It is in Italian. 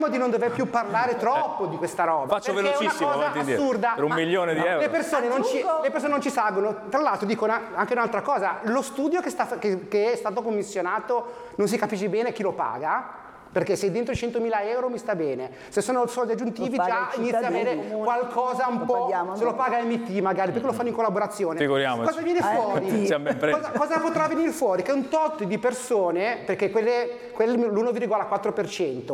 di non dover più parlare troppo di questa roba. Faccio perché velocissimo, è una cosa avanti e indietro. assurda. Per 1 milione di euro. Le persone non ci salgono. Tra l'altro dico anche un'altra cosa, lo studio che è stato commissionato non si capisce bene chi lo paga, perché se dentro i 100.000 euro mi sta bene, se sono soldi aggiuntivi già inizia a avere qualcosa un po', se lo paga MT magari, perché lo fanno in collaborazione. Figuriamoci. Cosa viene fuori? Siamo ben presi. Cosa potrà venire fuori? Che un tot di persone, perché quelle l'1,4%